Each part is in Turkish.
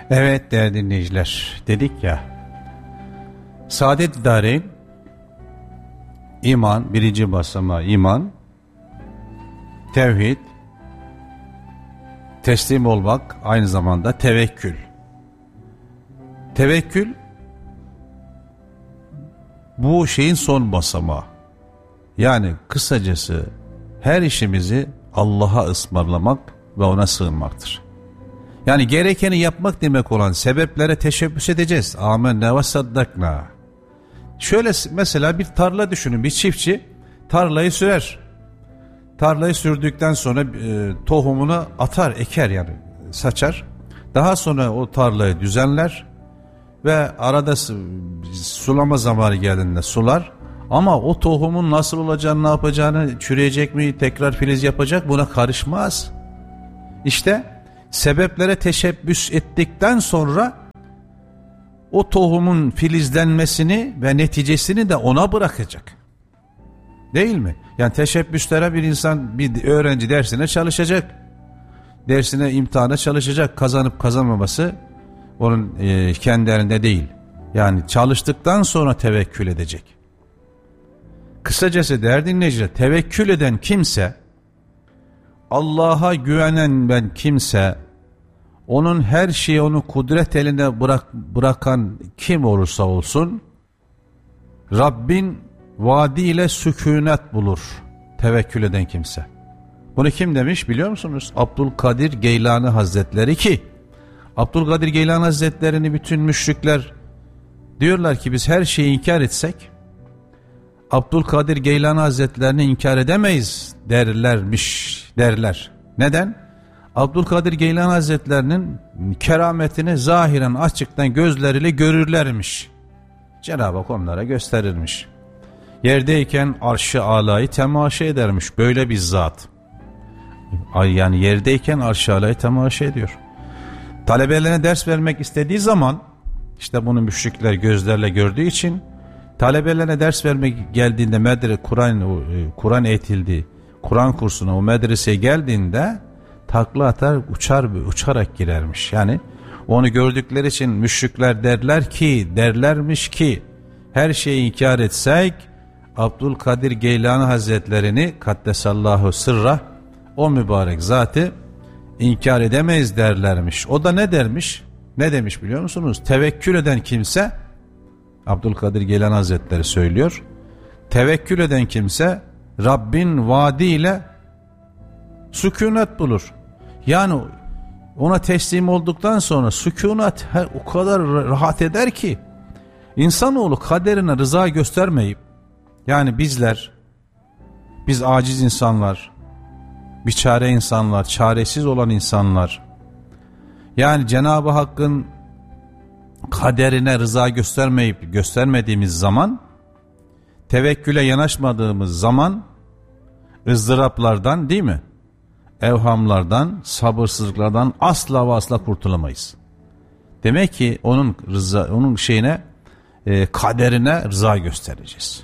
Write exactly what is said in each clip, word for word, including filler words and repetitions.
Evet değerli dinleyiciler, dedik ya, Saadet-i Dareyn, iman, birinci basamağı iman, tevhid, teslim olmak, aynı zamanda tevekkül. Tevekkül, bu şeyin son basamağı. Yani kısacası her işimizi Allah'a ısmarlamak ve ona sığınmaktır. Yani gerekeni yapmak demek olan sebeplere teşebbüs edeceğiz. Âmennâ ve saddaknâ. Şöyle mesela bir tarla düşünün. Bir çiftçi tarlayı sürer. Tarlayı sürdükten sonra e, tohumunu atar, eker yani saçar. Daha sonra o tarlayı düzenler ve arada sulama zamanı geldiğinde sular. Ama o tohumun nasıl olacağını, ne yapacağını, çürüyecek mi, tekrar filiz yapacak, buna karışmaz. İşte sebeplere teşebbüs ettikten sonra o tohumun filizlenmesini ve neticesini de ona bırakacak. Değil mi? Yani teşebbüslere bir insan, bir öğrenci dersine çalışacak. Dersine, imtihana çalışacak. Kazanıp kazanmaması onun e, kendi elinde değil. Yani çalıştıktan sonra tevekkül edecek. Kısacası değerli dinleyiciler, tevekkül eden kimse, Allah'a güvenen ben kimse, onun her şeyi onu kudret eline bırak, bırakan kim olursa olsun, Rabbin vaadiyle sükunet bulur tevekkül eden kimse. Bunu kim demiş biliyor musunuz? Abdülkadir Geylani Hazretleri, ki Abdülkadir Geylani Hazretlerini bütün müşrikler diyorlar ki biz her şeyi inkar etsek Abdülkadir Geylani Hazretlerini inkar edemeyiz derlermiş derler. Neden? Abdülkadir Geylani Hazretlerinin kerametini zahiren açıktan gözleriyle görürlermiş. Cenab-ı Hak onlara gösterirmiş. Yerdeyken arş-ı alayı temaşa edermiş. Böyle bir zat. Yani yerdeyken arş-ı alayı temaşa ediyor. Talebelerine ders vermek istediği zaman, işte bunu müşrikler gözlerle gördüğü için, talebelerine ders vermek geldiğinde medre Kur'an Kur'an eğitildi. Kur'an kursuna, o medreseye geldiğinde takla atar, uçar uçarak girermiş. Yani onu gördükleri için müşrikler derler ki, derlermiş ki her şeyi inkar etsek Abdülkadir Geylani Hazretlerini kaddesallahu sırra, o mübarek zatı inkar edemeyiz derlermiş. O da ne dermiş? Ne demiş biliyor musunuz? Tevekkül eden kimse, Abdülkadir Geylani Hazretleri söylüyor, tevekkül eden kimse Rabbin vaadiyle sükunet bulur. Yani ona teslim olduktan sonra sükunet o kadar rahat eder ki, insanoğlu kaderine rıza göstermeyip, yani bizler, biz aciz insanlar, biçare insanlar, çaresiz olan insanlar, yani Cenab-ı Hakk'ın kaderine rıza göstermeyip göstermediğimiz zaman, tevekküle yanaşmadığımız zaman ızdıraplardan, değil mi, evhamlardan, sabırsızlıklardan asla ve asla kurtulamayız. Demek ki onun rıza, onun şeyine, e, kaderine rıza göstereceğiz.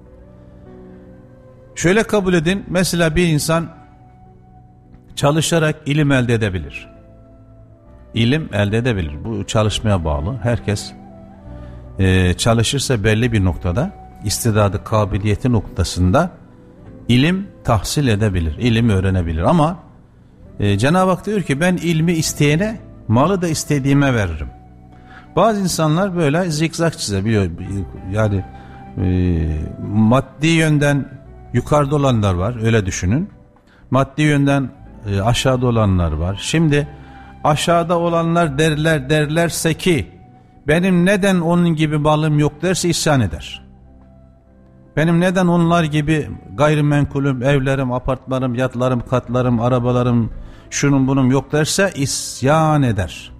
Şöyle kabul edin, mesela bir insan çalışarak ilim elde edebilir. İlim elde edebilir. Bu çalışmaya bağlı. Herkes e, çalışırsa belli bir noktada, istidadı, kabiliyeti noktasında ilim tahsil edebilir, ilim öğrenebilir. Ama e, Cenab-ı Hak diyor ki ben ilmi isteyene, malı da istediğime veririm. Bazı insanlar böyle zikzak çizebiliyor. Yani e, maddi yönden yukarıda olanlar var, öyle düşünün. Maddi yönden e, aşağıda olanlar var. Şimdi aşağıda olanlar derler derlerse ki benim neden onun gibi malım yok derse isyan eder. Benim neden onlar gibi gayrimenkulüm, evlerim, apartmanım, yatlarım, katlarım, arabalarım, şunun bunun yok derse isyan eder.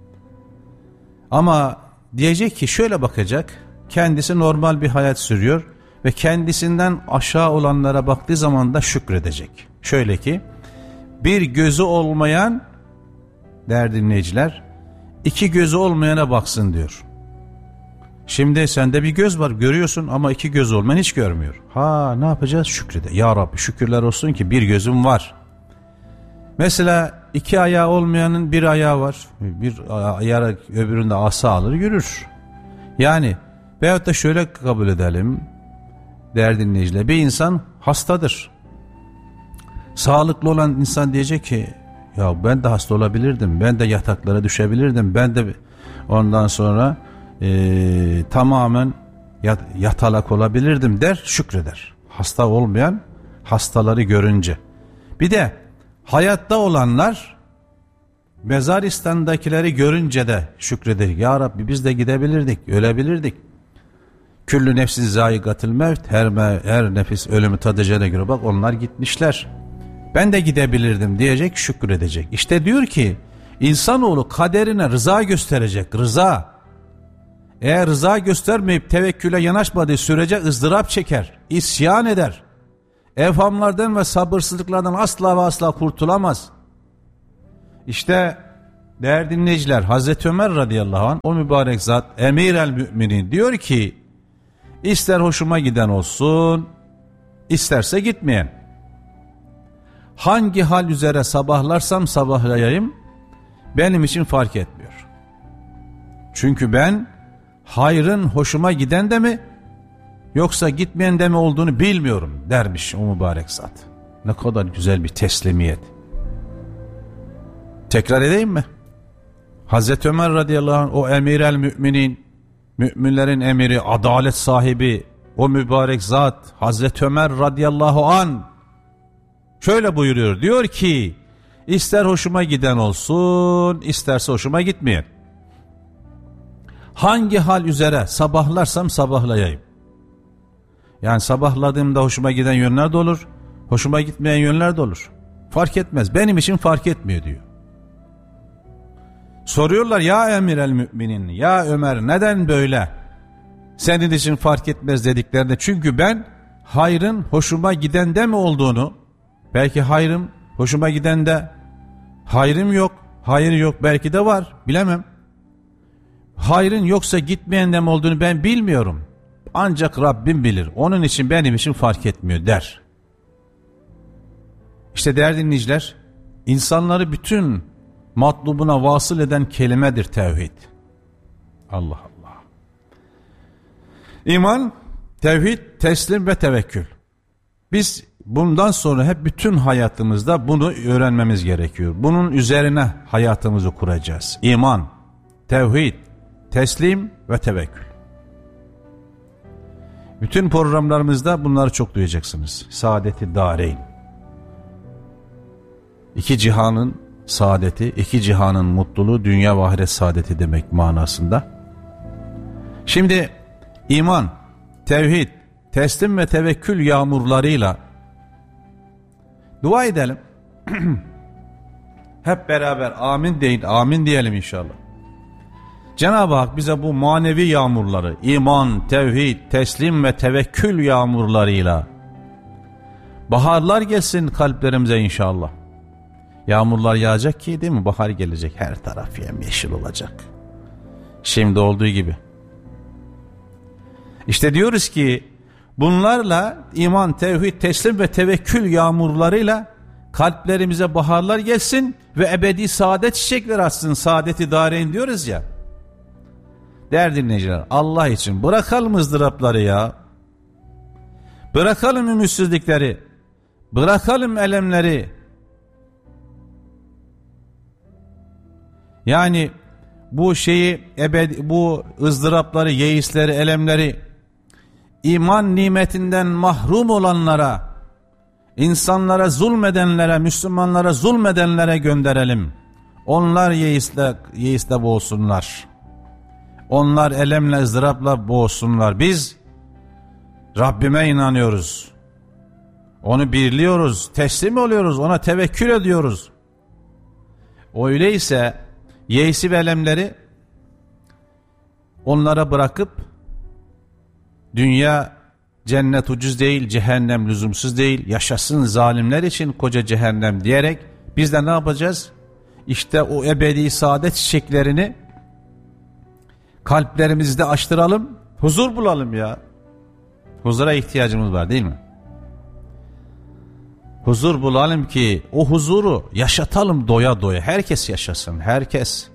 Ama diyecek ki, şöyle bakacak, kendisi normal bir hayat sürüyor ve kendisinden aşağı olanlara baktığı zaman da şükredecek. Şöyle ki, bir gözü olmayan, değerli dinleyiciler, iki gözü olmayana baksın diyor. Şimdi sende bir göz var, görüyorsun, ama iki göz olmayan hiç görmüyor. Ha, ne yapacağız? Şükrede. Ya Rabbi şükürler olsun ki bir gözüm var. Mesela iki ayağı olmayanın bir ayağı var. Bir ayağı öbüründe asa alır yürür. Yani veyahut da şöyle kabul edelim değerli dinleyiciler, bir insan hastadır. Sağlıklı olan insan diyecek ki ya ben de hasta olabilirdim, ben de yataklara düşebilirdim, ben de ondan sonra e, tamamen yat, yatalak olabilirdim der, şükreder. Hasta olmayan hastaları görünce. Bir de hayatta olanlar mezaristandakileri görünce de şükreder. Ya Rabbi biz de gidebilirdik, ölebilirdik. Küllü nefsin zâigatil mevt, her, her nefis ölümü tadacağına göre bak onlar gitmişler. Ben de gidebilirdim diyecek, şükredecek. İşte diyor ki insanoğlu kaderine rıza gösterecek, rıza. Eğer rıza göstermeyip tevekküle yanaşmadığı sürece ızdırap çeker, isyan eder. Evhamlardan ve sabırsızlıklardan asla ve asla kurtulamaz. İşte değerli dinleyiciler, Hazreti Ömer radıyallahu anh o mübarek zat emir el müminin diyor ki ister hoşuma giden olsun isterse gitmeyen. Hangi hal üzere sabahlarsam sabahlayayım benim için fark etmiyor. Çünkü ben hayrın hoşuma giden de mi yoksa gitmeyen de mi olduğunu bilmiyorum dermiş o mübarek zat. Ne kadar güzel bir teslimiyet. Tekrar edeyim mi? Hazreti Ömer radıyallahu anh o emir el müminin, müminlerin emiri, adalet sahibi o mübarek zat Hazreti Ömer radıyallahu anh şöyle buyuruyor, diyor ki ister hoşuma giden olsun isterse hoşuma gitmeyen. Hangi hal üzere sabahlarsam sabahlayayım. Yani sabahladığımda hoşuma giden yönler de olur, hoşuma gitmeyen yönler de olur. Fark etmez, benim için fark etmiyor diyor. Soruyorlar ya emir el müminin, ya Ömer neden böyle? Senin için fark etmez dediklerinde çünkü ben hayrın hoşuma giden de mi olduğunu, belki hayrım hoşuma giden de hayrım yok, hayır yok belki de var bilemem. Hayrın yoksa gitmeyen de mi olduğunu ben bilmiyorum. Ancak Rabbim bilir. Onun için benim için fark etmiyor der. İşte değerli dinleyiciler, insanları bütün matlubuna vasıl eden kelimedir tevhid. Allah Allah. İman, tevhid, teslim ve tevekkül. Biz bundan sonra hep bütün hayatımızda bunu öğrenmemiz gerekiyor. Bunun üzerine hayatımızı kuracağız. İman, tevhid, teslim ve tevekkül. Bütün programlarımızda bunları çok duyacaksınız. Saadeti dareyn. İki cihanın saadeti, iki cihanın mutluluğu, dünya ve ahiret saadeti demek manasında. Şimdi iman, tevhid, teslim ve tevekkül yağmurlarıyla dua edelim. Hep beraber amin deyin, amin diyelim inşallah. Cenab-ı Hak bize bu manevi yağmurları, iman, tevhid, teslim ve tevekkül yağmurlarıyla baharlar gelsin kalplerimize inşallah. Yağmurlar yağacak ki değil mi? Bahar gelecek, her taraf yemyeşil olacak. Şimdi olduğu gibi. İşte diyoruz ki bunlarla iman, tevhid, teslim ve tevekkül yağmurlarıyla kalplerimize baharlar gelsin ve ebedi saadet çiçekleri açsın. Saadeti dareyn diyoruz ya. Değerli dinleyiciler, Allah için bırakalım ızdırapları ya. Bırakalım ümitsizlikleri. Bırakalım elemleri. Yani bu şeyi ebedi, bu ızdırapları, yeisleri, elemleri iman nimetinden mahrum olanlara, insanlara zulmedenlere, Müslümanlara zulmedenlere gönderelim. Onlar yeisle, yeisle boğulsunlar. Onlar elemle, ızdırapla boğulsunlar. Biz Rabbime inanıyoruz. Onu birliyoruz, teslim oluyoruz, ona tevekkül ediyoruz. Öyleyse yeisi ve elemleri onlara bırakıp dünya cennet ucuz değil, cehennem lüzumsuz değil, yaşasın zalimler için koca cehennem diyerek biz de ne yapacağız? İşte o ebedi saadet çiçeklerini kalplerimizde açtıralım, huzur bulalım ya. Huzura ihtiyacımız var değil mi? Huzur bulalım ki o huzuru yaşatalım doya doya. Herkes yaşasın, herkes.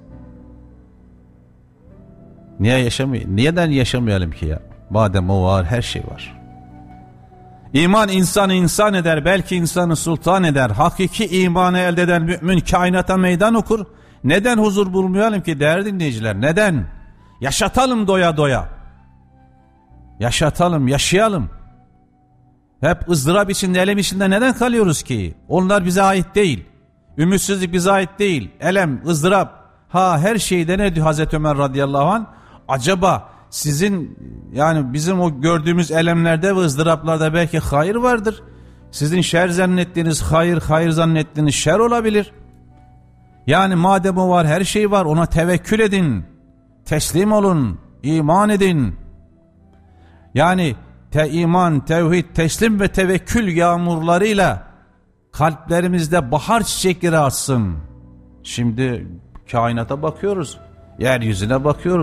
Niye yaşamıyor? Neden yaşamayalım ki ya? Madem o var, her şey var. İman insanı insan eder, belki insanı sultan eder. Hakiki imanı elde eden mümin kainata meydan okur. Neden huzur bulmayalım ki değerli dinleyiciler? Neden? Yaşatalım doya doya. Yaşatalım, yaşayalım. Hep ızdırap içinde, elem içinde neden kalıyoruz ki? Onlar bize ait değil. Ümitsizlik bize ait değil. Elem, ızdırap. Ha, her şeyde ne diyor Hazreti Ömer radıyallahu anh? Acaba sizin, yani bizim o gördüğümüz elemlerde ve ızdıraplarda belki hayır vardır. Sizin şer zannettiğiniz hayır, hayır zannettiğiniz şer olabilir. Yani madem o var, her şey var, ona tevekkül edin. Teslim olun, iman edin. Yani te iman, tevhid, teslim ve tevekkül yağmurlarıyla kalplerimizde bahar çiçekleri açsın. Şimdi kainata bakıyoruz, yeryüzüne bakıyoruz.